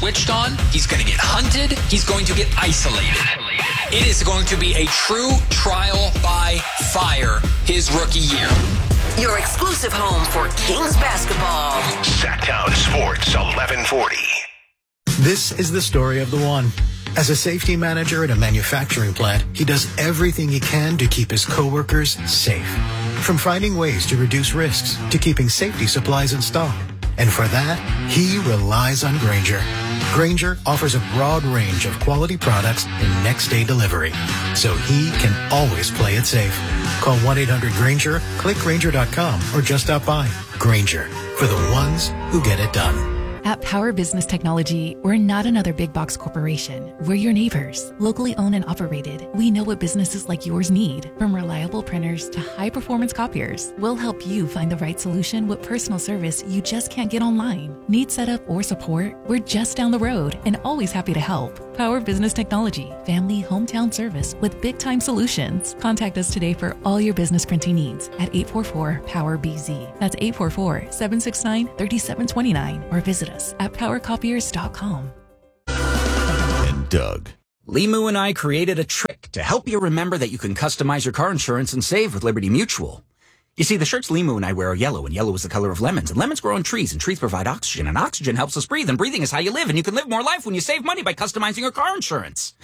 switched on, he's going to get hunted, he's going to get isolated. It is going to be a true trial by fire his rookie year. Your exclusive home for Kings basketball. Sacktown Sports 1140. This is the story of the one. As a safety manager at a manufacturing plant, he does everything he can to keep his coworkers safe. From finding ways to reduce risks to keeping safety supplies in stock. And for that, he relies on Grainger. Grainger offers a broad range of quality products and next-day delivery, so he can always play it safe. Call 1-800-GRAINGER, click Grainger.com, or just stop by. Grainger, for the ones who get it done. At Power Business Technology, we're not another big box corporation. We're your neighbors, locally owned and operated. We know what businesses like yours need, from reliable printers to high-performance copiers. We'll help you find the right solution with personal service you just can't get online. Need setup or support? We're just down the road and always happy to help. Power Business Technology, family hometown service with big-time solutions. Contact us today for all your business printing needs at 844-POWER-BZ. That's 844-769-3729, or visit us at powercopiers.com. And Doug. Limu and I created a trick to help you remember that you can customize your car insurance and save with Liberty Mutual. You see, the shirts Limu and I wear are yellow, and yellow is the color of lemons, and lemons grow on trees, and trees provide oxygen, and oxygen helps us breathe, and breathing is how you live, and you can live more life when you save money by customizing your car insurance.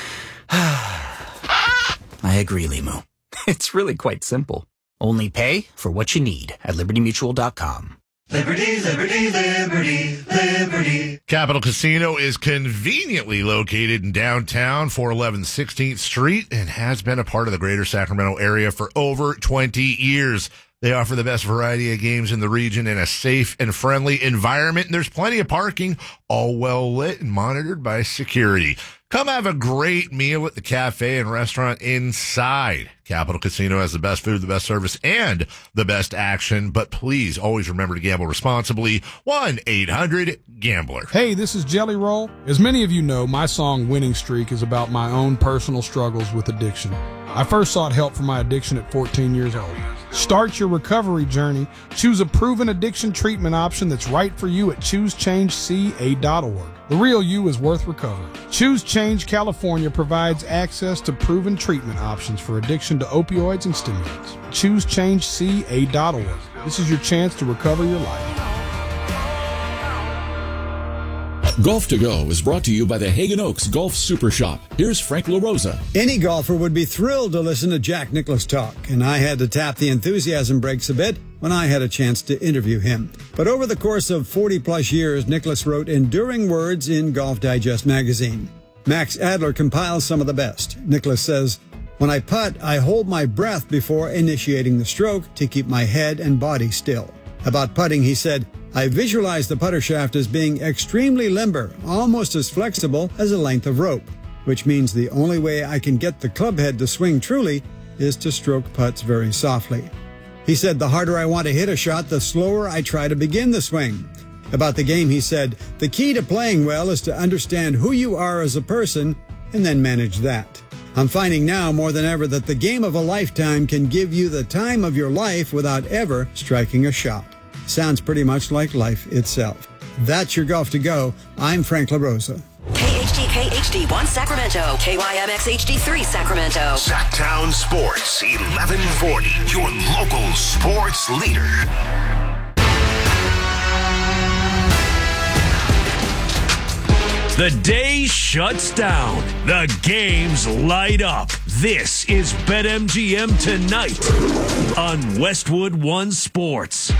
I agree, Limu. It's really quite simple. Only pay for what you need at libertymutual.com. Liberty, liberty, liberty, liberty. Capital Casino is conveniently located in downtown 411 16th Street and has been a part of the greater Sacramento area for over 20 years. They offer the best variety of games in the region in a safe and friendly environment, and there's plenty of parking, all well lit and monitored by security. Come have a great meal at the cafe and restaurant inside. Capital Casino has the best food, the best service, and the best action. But please always remember to gamble responsibly. 1-800-GAMBLER. Hey, this is Jelly Roll. As many of you know, my song Winning Streak is about my own personal struggles with addiction. I first sought help for my addiction at 14 years old. Start your recovery journey. Choose a proven addiction treatment option that's right for you at ChooseChangeCA.org. The real you is worth recovering. Choose Change California provides access to proven treatment options for addiction to opioids and stimulants. ChooseChangeCA.org. This is your chance to recover your life. Golf to Go is brought to you by the Hagen Oaks Golf Super Shop. Here's Frank LaRosa. Any golfer would be thrilled to listen to Jack Nicklaus talk, and I had to tap the enthusiasm brakes a bit when I had a chance to interview him. But over the course of 40-plus years, Nicklaus wrote enduring words in Golf Digest magazine. Max Adler compiles some of the best. Nicklaus says, "When I putt, I hold my breath before initiating the stroke to keep my head and body still." About putting, he said, "I visualize the putter shaft as being extremely limber, almost as flexible as a length of rope, which means the only way I can get the club head to swing truly is to stroke putts very softly." He said, "The harder I want to hit a shot, the slower I try to begin the swing." About the game, he said, "The key to playing well is to understand who you are as a person and then manage that. I'm finding now more than ever that the game of a lifetime can give you the time of your life without ever striking a shot." Sounds pretty much like life itself. That's your Golf to Go. I'm Frank LaRosa. KHTK HD1 Sacramento, KYMX HD3 Sacramento. Sacktown Sports 1140, your local sports leader. The day shuts down. The games light up. This is BetMGM Tonight on Westwood One Sports.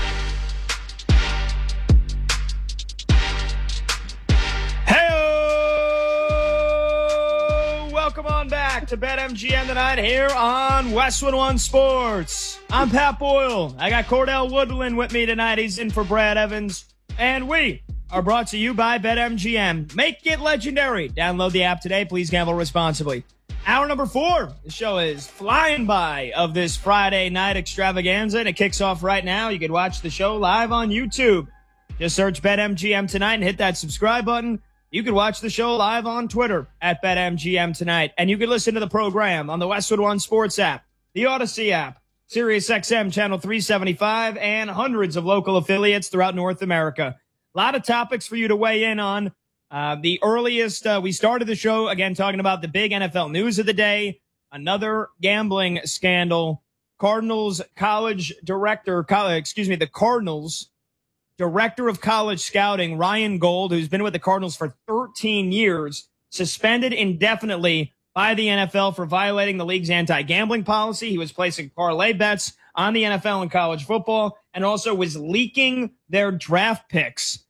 Welcome on back to BetMGM Tonight here on Westwood One Sports. I'm Pat Boyle. I got Cordell Woodland with me tonight. He's in for Brad Evans. And we are brought to you by BetMGM. Make it legendary. Download the app today. Please gamble responsibly. Hour number 4. The show is flying by of this Friday night extravaganza, and it kicks off right now. You can watch the show live on YouTube. Just search BetMGM Tonight and hit that subscribe button. You can watch the show live on Twitter at BetMGM Tonight. And you can listen to the program on the Westwood One Sports app, the Odyssey app, SiriusXM Channel 375, and hundreds of local affiliates throughout North America. A lot of topics for you to weigh in on. The earliest, we started the show again talking about the big NFL news of the day. Another gambling scandal. The Cardinals director of college scouting, Ryan Gold, who's been with the Cardinals for 13 years, suspended indefinitely by the NFL for violating the league's anti-gambling policy. He was placing parlay bets on the NFL and college football, and also was leaking their draft picks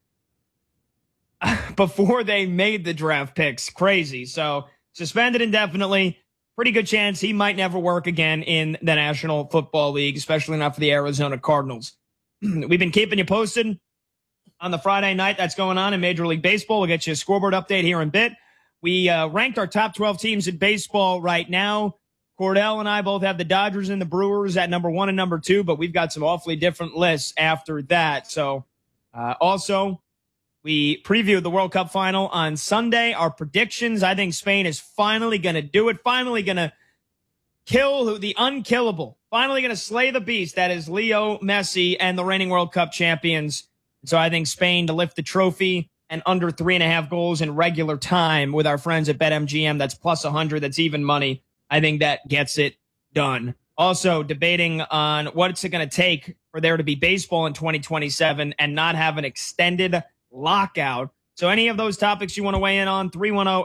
before they made the draft picks. Crazy. So suspended indefinitely. Pretty good chance he might never work again in the National Football League, especially not for the Arizona Cardinals. We've been keeping you posted on the Friday night that's going on in Major League Baseball. We'll get you a scoreboard update here in a bit. We ranked our top 12 teams in baseball right now. Cordell and I both have the Dodgers and the Brewers at number 1 and number 2, but we've got some awfully different lists after that. So also, we previewed the World Cup final on Sunday. Our predictions, I think Spain is finally going to do it, finally going to kill the unkillable, finally going to slay the beast that is Leo Messi and the reigning World Cup champions. So I think Spain to lift the trophy and under 3.5 goals in regular time with our friends at BetMGM. That's plus 100. That's even money. I think that gets it done. Also debating on what's it going to take for there to be baseball in 2027 and not have an extended lockout. So any of those topics you want to weigh in on,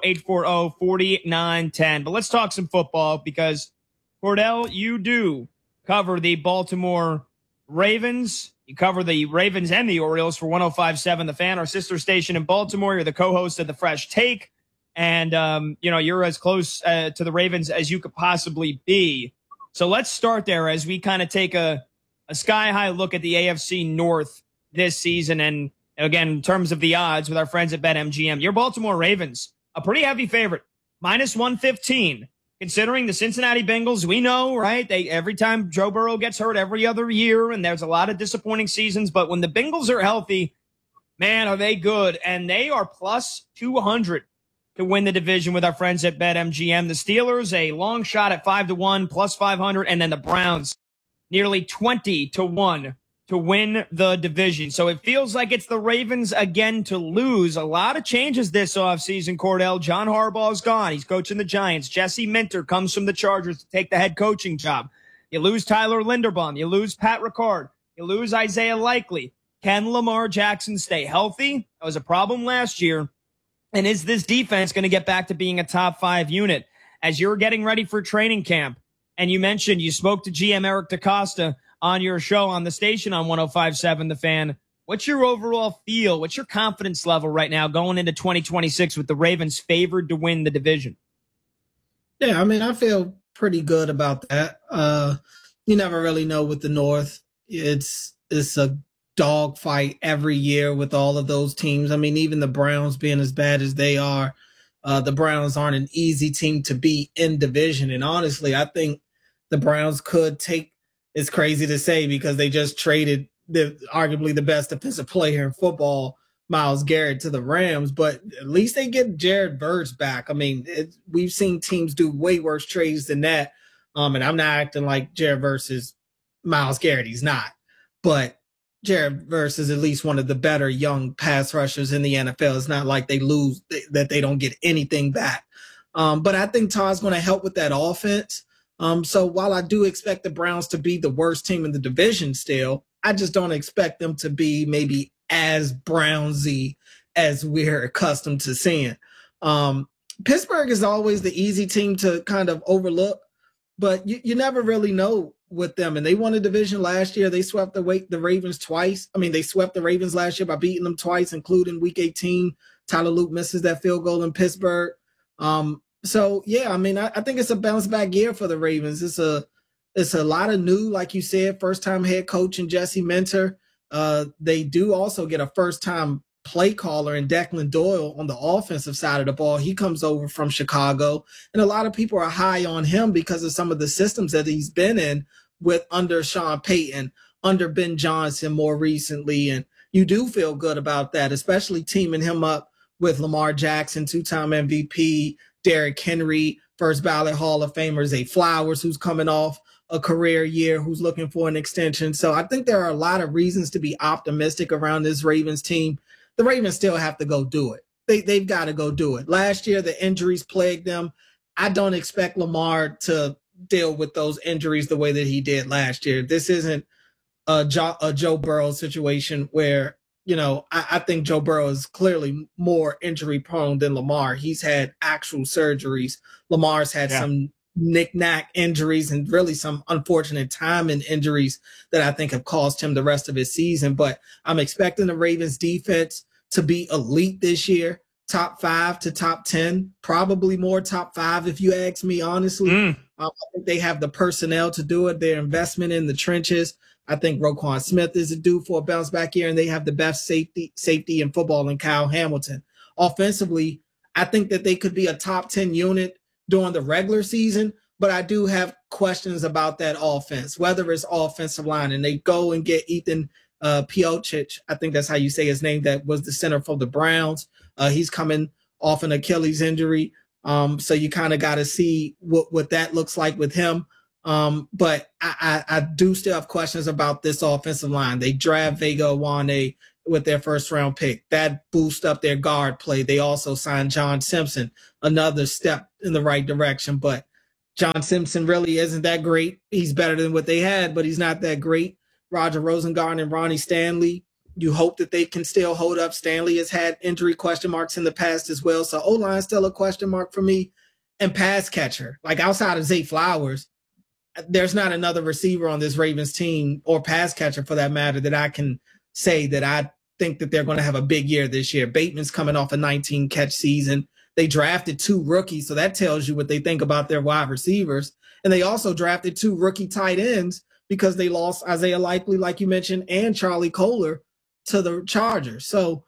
310-840-4910. But let's talk some football because, Cordell, you do cover the Baltimore Ravens. You cover the Ravens and the Orioles for 105.7 The Fan, our sister station in Baltimore. You're the co-host of The Fresh Take. And, you're as close to the Ravens as you could possibly be. So let's start there as we kind of take a sky-high look at the AFC North this season. And again, in terms of the odds with our friends at BetMGM, your Baltimore Ravens, a pretty heavy favorite, minus 115. Considering the Cincinnati Bengals, we know, right? Every time Joe Burrow gets hurt every other year, and there's a lot of disappointing seasons. But when the Bengals are healthy, man, are they good. And they are plus 200 to win the division with our friends at BetMGM. The Steelers, a long shot at 5-1, plus 500. And then the Browns, nearly 20-1 to win the division. So it feels like it's the Ravens again to lose. A lot of changes this offseason, Cordell. John Harbaugh's gone. He's coaching the Giants. Jesse Minter comes from the Chargers to take the head coaching job. You lose Tyler Linderbaum. You lose Pat Ricard. You lose Isaiah Likely. Can Lamar Jackson stay healthy? That was a problem last year. And is this defense going to get back to being a top 5 unit? As you're getting ready for training camp, and you mentioned you spoke to GM Eric DaCosta on your show on the station on 105.7 The Fan. What's your overall feel? What's your confidence level right now going into 2026 with the Ravens favored to win the division? Yeah, I mean, I feel pretty good about that. You never really know with the North. It's a dogfight every year with all of those teams. I mean, even the Browns being as bad as they are, the Browns aren't an easy team to beat in division. And honestly, I think the Browns could take, it's crazy to say because they just traded arguably the best defensive player in football, Myles Garrett, to the Rams, but at least they get Jared Verse back. I mean, we've seen teams do way worse trades than that. And I'm not acting like Jared Verse is Myles Garrett. He's not. But Jared Verse is at least one of the better young pass rushers in the NFL. It's not like they lose, that they don't get anything back. But I think Todd's going to help with that offense. So while I do expect the Browns to be the worst team in the division still, I just don't expect them to be maybe as Brownsy as we're accustomed to seeing. Pittsburgh is always the easy team to kind of overlook, but you never really know with them. And they won a division last year. They swept the Ravens twice. I mean, they swept the Ravens last year by beating them twice, including week 18. Tyler Luke misses that field goal in Pittsburgh. So, yeah, I mean, I think it's a bounce-back year for the Ravens. It's a lot of new, like you said, first-time head coach in Jesse Minter. They do also get a first-time play caller in Declan Doyle on the offensive side of the ball. He comes over from Chicago, and a lot of people are high on him because of some of the systems that he's been in with under Sean Payton, under Ben Johnson more recently, and you do feel good about that, especially teaming him up with Lamar Jackson, 2-time MVP, Derrick Henry, first ballot Hall of Famer, Zay Flowers, who's coming off a career year, who's looking for an extension. So I think there are a lot of reasons to be optimistic around this Ravens team. The Ravens still have to go do it. they've got to go do it. Last year, the injuries plagued them. I don't expect Lamar to deal with those injuries the way that he did last year. This isn't a Joe Burrow situation where, I think Joe Burrow is clearly more injury prone than Lamar. He's had actual surgeries. Lamar's had some knick-knack injuries and really some unfortunate timing injuries that I think have cost him the rest of his season. But I'm expecting the Ravens defense to be elite this year, top 5 to top 10, probably more top 5 if you ask me, honestly. I think they have the personnel to do it. Their investment in the trenches. I think Roquan Smith is due for a bounce back year, and they have the best safety in football in Kyle Hamilton. Offensively, I think that they could be a top 10 unit during the regular season, but I do have questions about that offense, whether it's offensive line, and they go and get Ethan Piocic, I think that's how you say his name, that was the center for the Browns. He's coming off an Achilles injury. So you kind of got to see what that looks like with him. But I do still have questions about this offensive line. They draft Vega Wane with their first round pick. That boosts up their guard play. They also signed John Simpson, another step in the right direction. But John Simpson really isn't that great. He's better than what they had, but he's not that great. Roger Rosengarten and Ronnie Stanley, you hope that they can still hold up. Stanley has had injury question marks in the past as well. So O-line still a question mark for me. And pass catcher, like outside of Zay Flowers, there's not another receiver on this Ravens team, or pass catcher for that matter, that I can say that I think that they're going to have a big year this year. Bateman's coming off a 19-catch season. They drafted 2 rookies, so that tells you what they think about their wide receivers. And they also drafted 2 rookie tight ends because they lost Isaiah Likely, like you mentioned, and Charlie Kohler to the Chargers. So,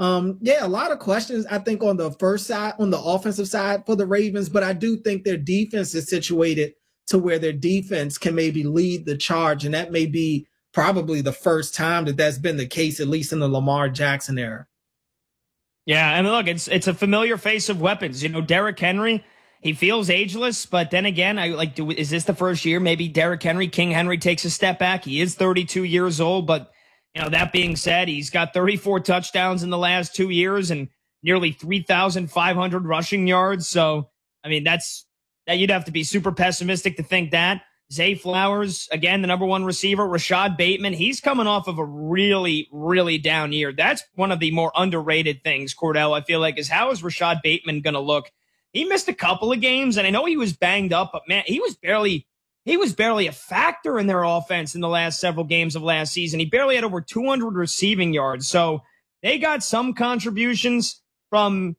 a lot of questions, I think, on the first side, on the offensive side for the Ravens, but I do think their defense is situated to where their defense can maybe lead the charge, and that may be probably the first time that that's been the case, at least in the Lamar Jackson era. Yeah, and look, it's a familiar face of weapons. Derrick Henry, he feels ageless, but then again, is this the first year maybe Derrick Henry, King Henry, takes a step back? He is 32 years old, but that being said, he's got 34 touchdowns in the last 2 years and nearly 3,500 rushing yards. So, that you'd have to be super pessimistic to think that. Zay Flowers, again, the number 1 receiver. Rashad Bateman, he's coming off of a really, really down year. That's one of the more underrated things, Cordell, I feel like, is how is Rashad Bateman going to look? He missed a couple of games, and I know he was banged up, but man, he was barely a factor in their offense in the last several games of last season. He barely had over 200 receiving yards. So they got some contributions from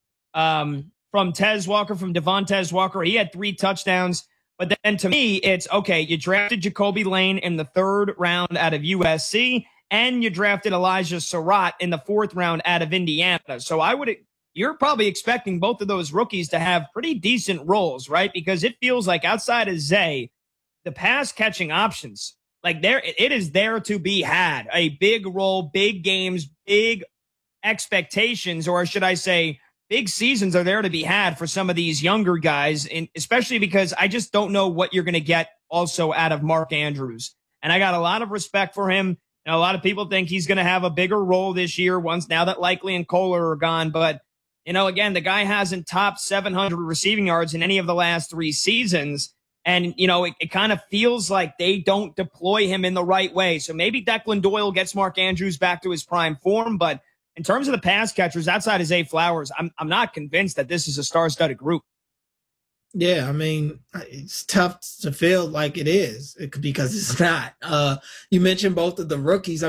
Tez Walker, from Devontae Walker. He had 3 touchdowns. But then to me, it's, okay, you drafted Jacoby Lane in the 3rd round out of USC, and you drafted Elijah Surratt in the 4th round out of Indiana. So you're probably expecting both of those rookies to have pretty decent roles, right? Because it feels like outside of Zay, the pass catching options, it is there to be had. A big role, big games, big expectations, or should I say, big seasons are there to be had for some of these younger guys, and especially because I just don't know what you're going to get also out of Mark Andrews. And I got a lot of respect for him. And a lot of people think he's going to have a bigger role this year now that Likely and Kohler are gone. But, again, the guy hasn't topped 700 receiving yards in any of the last 3 seasons. And, it kind of feels like they don't deploy him in the right way. So maybe Declan Doyle gets Mark Andrews back to his prime form, but in terms of the pass catchers outside of Zay Flowers, I'm not convinced that this is a star-studded group. Yeah, it's tough to feel like it is because it's not. You mentioned both of the rookies.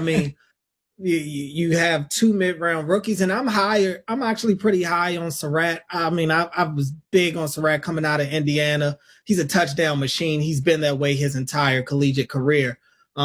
You have 2 mid-round rookies, and I'm actually pretty high on Surratt. I was big on Surratt coming out of Indiana. He's a touchdown machine. He's been that way his entire collegiate career.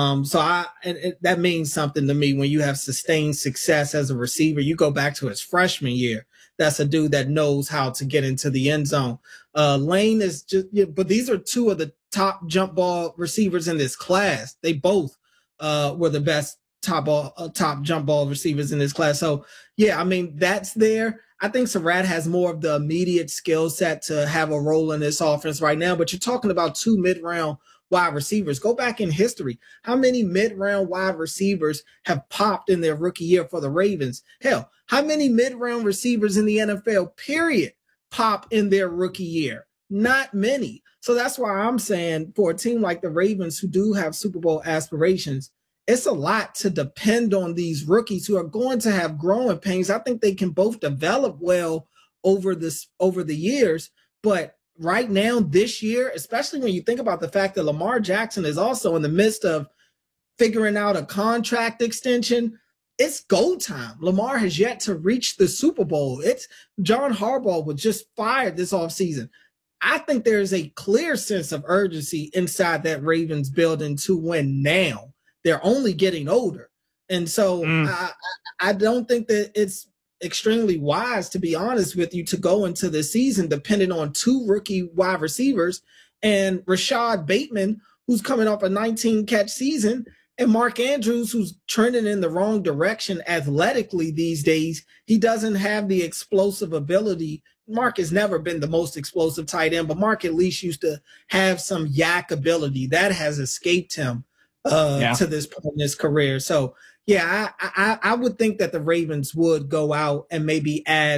That means something to me when you have sustained success as a receiver. You go back to his freshman year. That's a dude that knows how to get into the end zone. Lane is but these are 2 of the top jump ball receivers in this class. They both were the best top jump ball receivers in this class. So that's there. I think Surratt has more of the immediate skill set to have a role in this offense right now, but you're talking about 2 mid-round wide receivers. Go back in history. How many mid-round wide receivers have popped in their rookie year for the Ravens? Hell, how many mid-round receivers in the NFL, period, pop in their rookie year? Not many. So that's why I'm saying for a team like the Ravens who do have Super Bowl aspirations, it's a lot to depend on these rookies who are going to have growing pains. I think they can both develop well over the years, but right now, this year, especially when you think about the fact that Lamar Jackson is also in the midst of figuring out a contract extension, it's go time. Lamar has yet to reach the Super Bowl. It's John Harbaugh was just fired this offseason. I think there's a clear sense of urgency inside that Ravens building to win now. They're only getting older. And so I don't think that it's extremely wise, to be honest with you, to go into the season depending on two rookie wide receivers and Rashad Bateman, who's coming off a 19-catch season, and Mark Andrews, who's trending in the wrong direction athletically these days. He doesn't have the explosive ability. Mark has never been the most explosive tight end, but Mark at least used to have some yak ability. That has escaped him to this point in his career. So, yeah, I would think that the Ravens would go out and maybe add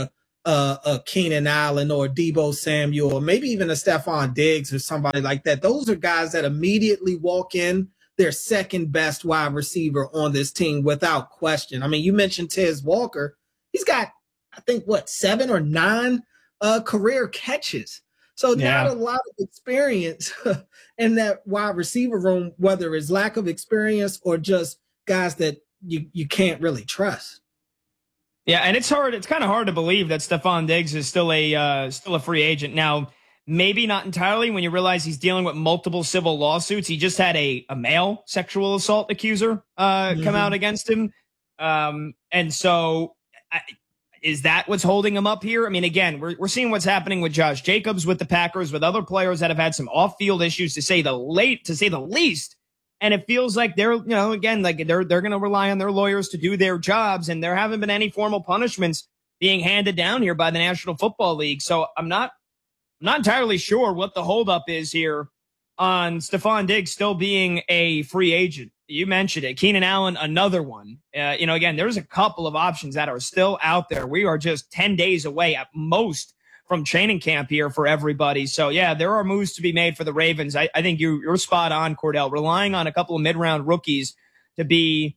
a Keenan Allen or Deebo Samuel or maybe even a Stephon Diggs or somebody like that. Those are guys that immediately walk in their second best wide receiver on this team without question. I mean, you mentioned Tez Walker. He's got, I think, 7 or 9 career catches. So not a lot of experience in that wide receiver room, whether it's lack of experience or just guys that you can't really trust. Yeah, and it's hard. It's kind of hard to believe that Stephon Diggs is still a free agent now. Maybe not entirely when you realize he's dealing with multiple civil lawsuits. He just had a male sexual assault accuser come out against him, and so is that what's holding him up here? I mean, again, we're seeing what's happening with Josh Jacobs with the Packers, with other players that have had some off-field issues to say the least. And it feels like they're, again, like they're going to rely on their lawyers to do their jobs, and there haven't been any formal punishments being handed down here by the National Football League. So I'm not entirely sure what the holdup is here on Stephon Diggs still being a free agent. You mentioned it. Keenan Allen, another one. Again, there's a couple of options that are still out there. We are just 10 days away at most from training camp here for everybody. So, yeah, there are moves to be made for the Ravens. I think you're spot on, Cordell, relying on a couple of mid-round rookies to be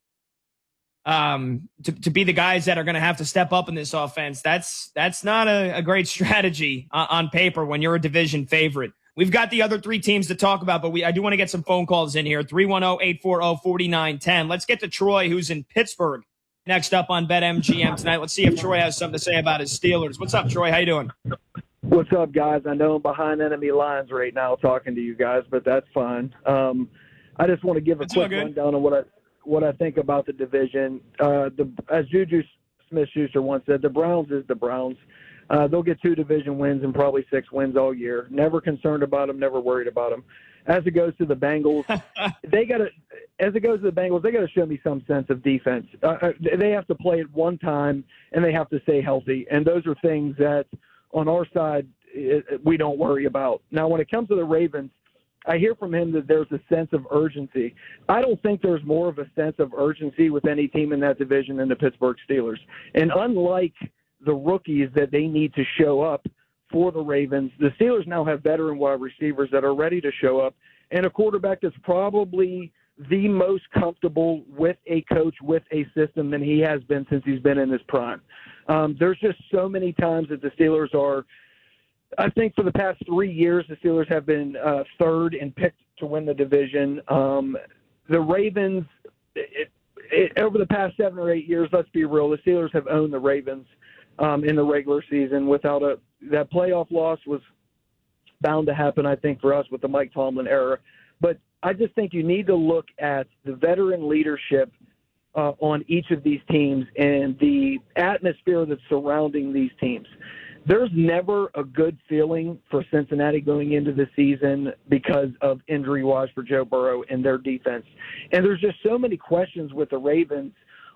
to be the guys that are going to have to step up in this offense. That's not a great strategy on paper when you're a division favorite. We've got the other three teams to talk about, but I do want to get some phone calls in here. 310-840-4910. Let's get to Troy, who's in Pittsburgh, next up on BetMGM tonight. Let's see if Troy has something to say about his Steelers. What's up, Troy? How you doing? What's up, guys? I know I'm behind enemy lines right now talking to you guys, but that's fine. I just want to give a quick rundown on what I think about the division. As Juju Smith-Schuster once said, the Browns is the Browns. They'll get 2 division wins and probably 6 wins all year. Never concerned about them, never worried about them. As it goes to the Bengals, they got to show me some sense of defense. They have to play it one time, and they have to stay healthy. And those are things that on our side we don't worry about. Now, when it comes to the Ravens, I hear from him that there's a sense of urgency. I don't think there's more of a sense of urgency with any team in that division than the Pittsburgh Steelers. And unlike the rookies that they need to show up for the Ravens, the Steelers now have veteran wide receivers that are ready to show up, and a quarterback that's probably the most comfortable with a coach, with a system than he has been since he's been in his prime. There's just so many times that the Steelers are, I think for the past 3 years, the Steelers have been third and picked to win the division. The Ravens, over the past 7 or 8 years, let's be real, the Steelers have owned the Ravens in the regular season. Without that playoff loss was bound to happen, I think, for us with the Mike Tomlin era. But I just think you need to look at the veteran leadership on each of these teams and the atmosphere that's surrounding these teams. There's never a good feeling for Cincinnati going into the season because of injury-wise for Joe Burrow and their defense. And there's just so many questions with the Ravens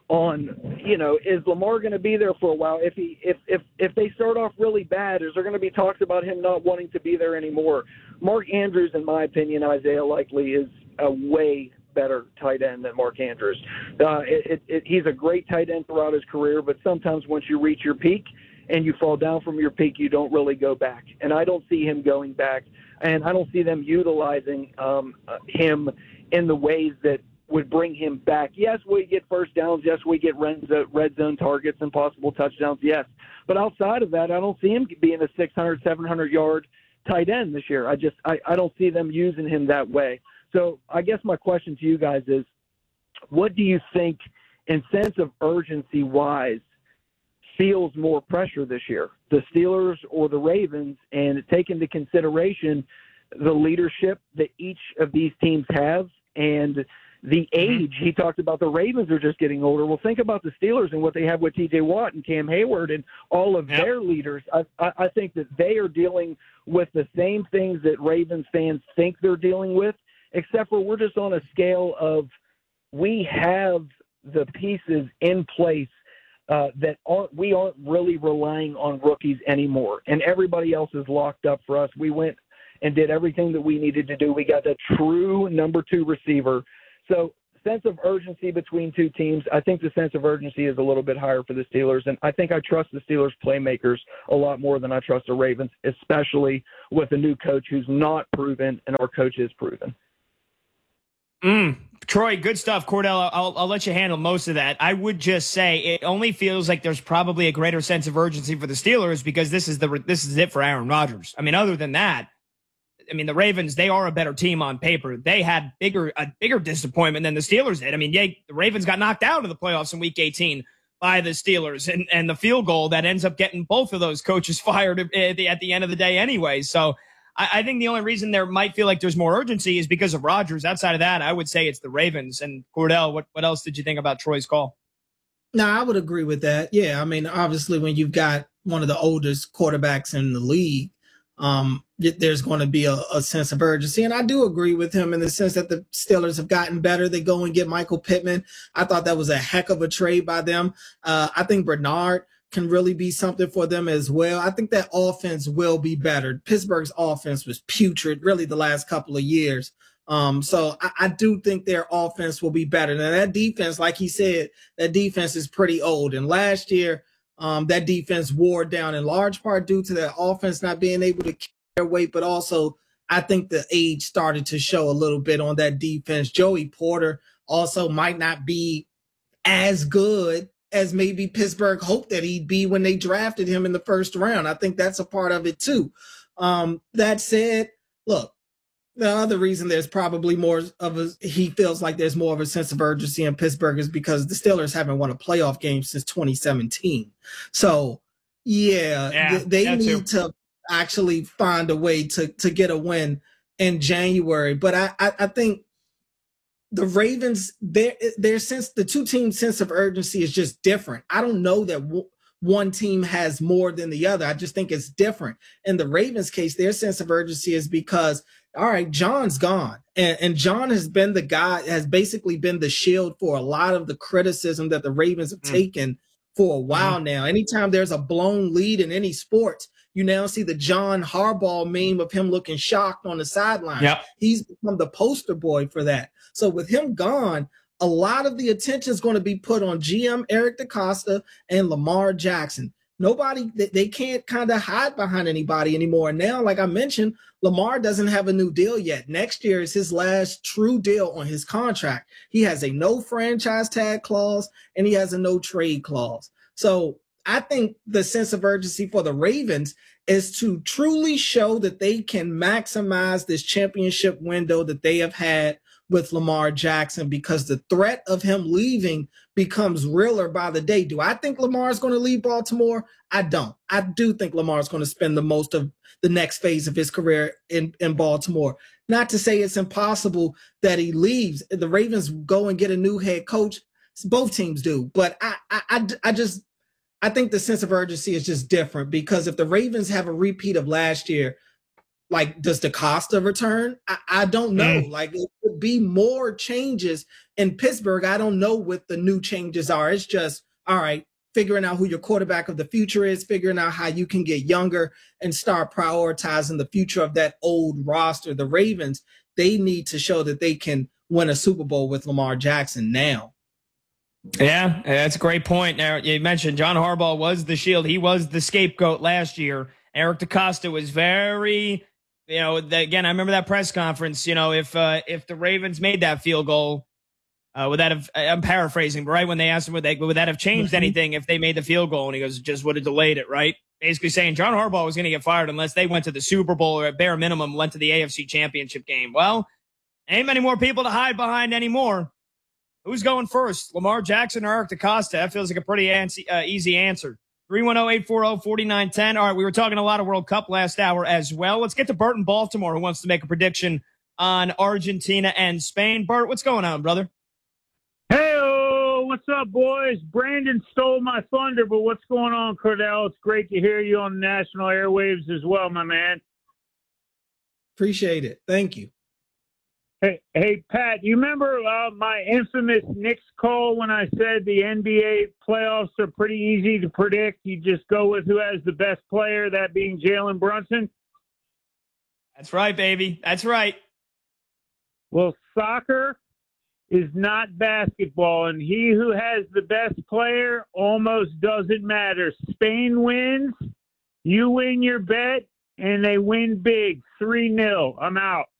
on, is Lamar going to be there for a while? If they start off really bad, is there going to be talks about him not wanting to be there anymore? Mark Andrews, in my opinion, Isaiah Likely is a way better tight end than Mark Andrews. He's a great tight end throughout his career, but sometimes once you reach your peak and you fall down from your peak, you don't really go back. And I don't see him going back, and I don't see them utilizing him in the ways that would bring him back. Yes, we get first downs. Yes, we get red zone targets and possible touchdowns. Yes. But outside of that, I don't see him being a 600, 700-yard tight end this year. I don't see them using him that way. So I guess my question to you guys is, what do you think, in sense of urgency-wise, feels more pressure this year, the Steelers or the Ravens? And take into consideration the leadership that each of these teams have and the age. He talked about the Ravens are just getting older. Well, think about the Steelers and what they have with T.J. Watt and Cam Hayward and all of their leaders. I think that they are dealing with the same things that Ravens fans think they're dealing with, except for we're just on a scale of we have the pieces in place that we aren't really relying on rookies anymore, and everybody else is locked up for us. We went and did everything that we needed to do. We got a true number 2 receiver. So sense of urgency between two teams, I think the sense of urgency is a little bit higher for the Steelers, and I think I trust the Steelers playmakers a lot more than I trust the Ravens, especially with a new coach who's not proven and our coach is proven. Troy, good stuff. Cordell, I'll let you handle most of that. I would just say it only feels like there's probably a greater sense of urgency for the Steelers because this is it for Aaron Rodgers. I mean, other than that, the Ravens, they are a better team on paper. They had a bigger disappointment than the Steelers did. The Ravens got knocked out of the playoffs in Week 18 by the Steelers, and the field goal that ends up getting both of those coaches fired at the end of the day anyway. So I think the only reason there might feel like there's more urgency is because of Rodgers. Outside of that, I would say it's the Ravens. And Cordell, what else did you think about Troy's call? No, I would agree with that. Yeah, obviously when you've got one of the oldest quarterbacks in the league, there's going to be a sense of urgency. And I do agree with him in the sense that the Steelers have gotten better. They go and get Michael Pittman. I thought that was a heck of a trade by them. I think Bernard can really be something for them as well. I think that offense will be better. Pittsburgh's offense was putrid really the last couple of years. So I do think their offense will be better. Now that defense, like he said, that defense is pretty old. And last year, that defense wore down in large part due to their offense not being able to carry their weight, but also I think the age started to show a little bit on that defense. Joey Porter also might not be as good as maybe Pittsburgh hoped that he'd be when they drafted him in the first round. I think that's a part of it too. That said, look, the other reason there's probably he feels like there's more of a sense of urgency in Pittsburgh is because the Steelers haven't won a playoff game since 2017. So they need to actually find a way to get a win in January. But I think the Ravens, their sense, the two teams' sense of urgency is just different. I don't know that one team has more than the other. I just think it's different. In the Ravens' case, their sense of urgency is because, all right, John's gone. And John has been the guy, has basically been the shield for a lot of the criticism that the Ravens have taken for a while now. Anytime there's a blown lead in any sports, you now see the John Harbaugh meme of him looking shocked on the sideline. Yep. He's become the poster boy for that. So with him gone, a lot of the attention is going to be put on GM Eric DeCosta and Lamar Jackson. They can't kind of hide behind anybody anymore. And now, like I mentioned, Lamar doesn't have a new deal yet. Next year is his last true deal on his contract. He has a no franchise tag clause and he has a no trade clause. So I think the sense of urgency for the Ravens is to truly show that they can maximize this championship window that they have had with Lamar Jackson, because the threat of him leaving becomes realer by the day. Do I think Lamar is going to leave Baltimore? I don't. I do think Lamar is going to spend the most of the next phase of his career in Baltimore. Not to say it's impossible that he leaves. The Ravens go and get a new head coach. Both teams do. But I think the sense of urgency is just different, because if the Ravens have a repeat of last year, like, does DaCosta return? I don't know. Like, it could be more changes in Pittsburgh. I don't know what the new changes are. It's just, all right, figuring out who your quarterback of the future is, figuring out how you can get younger and start prioritizing the future of that old roster. The Ravens, they need to show that they can win a Super Bowl with Lamar Jackson now. Yeah, that's a great point. Now, you mentioned John Harbaugh was the shield. He was the scapegoat last year. Eric DaCosta was very, again, I remember that press conference, if the Ravens made that field goal, would that have, I'm paraphrasing, but right when they asked him, would that have changed anything if they made the field goal? And he goes, just would have delayed it, right? Basically saying John Harbaugh was going to get fired unless they went to the Super Bowl or at bare minimum went to the AFC Championship game. Well, ain't many more people to hide behind anymore. Who's going first, Lamar Jackson or Eric DaCosta? That feels like a pretty easy answer. 310-840-4910. All right, we were talking a lot of World Cup last hour as well. Let's get to Bert in Baltimore, who wants to make a prediction on Argentina and Spain. Bert, what's going on, brother? Hey, what's up, boys? Brandon stole my thunder, but what's going on, Cordell? It's great to hear you on the national airwaves as well, my man. Appreciate it. Thank you. Hey, Pat, you remember my infamous Knicks call when I said the NBA playoffs are pretty easy to predict? You just go with who has the best player, that being Jalen Brunson? That's right, baby. That's right. Well, soccer is not basketball, and he who has the best player almost doesn't matter. Spain wins, you win your bet, and they win big, 3-0. I'm out.